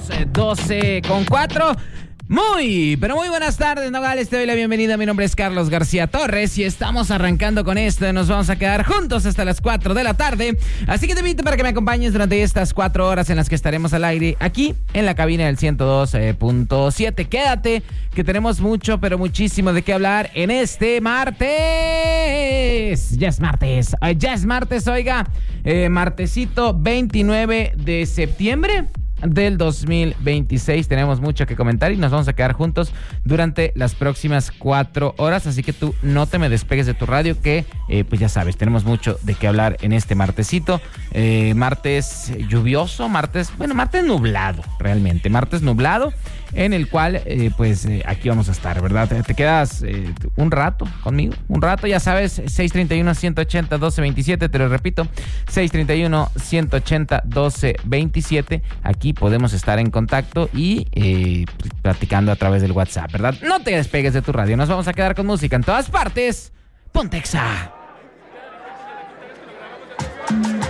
las 12:04. Muy, pero muy buenas tardes, Nogales. Te doy la bienvenida. Mi nombre es Carlos García Torres y estamos arrancando con esto. Nos vamos a quedar juntos hasta las 4 de la tarde. Así que te invito para que me acompañes durante estas 4 horas en las que estaremos al aire aquí en la cabina del 102.7. Quédate, que tenemos mucho, pero muchísimo de qué hablar en este martes. Ya es martes, oiga. Martesito 29 de septiembre del 2026. Tenemos mucho que comentar y nos vamos a quedar juntos durante las próximas 4 horas, así que tú no te me despegues de tu radio, que pues ya sabes, tenemos mucho de qué hablar en este martesito. Martes lluvioso, martes nublado, realmente, martes nublado, en el cual aquí vamos a estar, ¿verdad? Te quedas un rato conmigo, ya sabes, 631-180-1227, te lo repito, 631-180-1227, aquí podemos estar en contacto y platicando a través del WhatsApp, ¿verdad? No te despegues de tu radio, nos vamos a quedar con música en todas partes. Ponte Exa.